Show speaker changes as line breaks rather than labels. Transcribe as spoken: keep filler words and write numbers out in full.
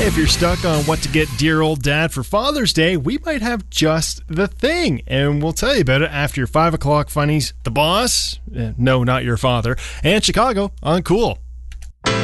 If you're stuck on what to get dear old dad for Father's Day, we might have just the thing, and we'll tell you about it after your five o'clock funnies. The Boss, uh, no, not your father, and Chicago on Cool.